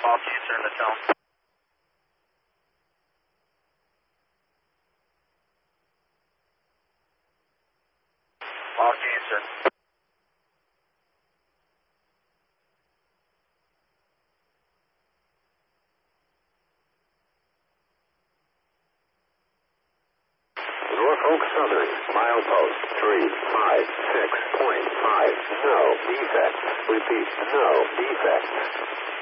Off Eastern to tell. Off Eastern. Norfolk Southern, milepost 356.5, no defects. Repeat, no defects.